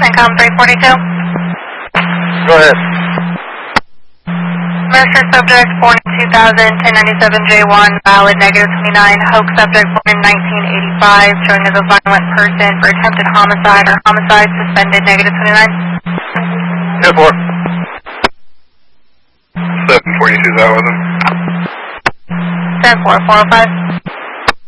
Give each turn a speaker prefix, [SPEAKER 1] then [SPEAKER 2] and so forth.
[SPEAKER 1] CENTCOM 342.
[SPEAKER 2] Go ahead.
[SPEAKER 1] Mercer subject born in 2000, 1097J1, valid -29, hoax subject born in 1985, showing as a violent person for attempted homicide or homicide, suspended -29.
[SPEAKER 2] 10-4. 742 is out with him.
[SPEAKER 1] 10-4, 405.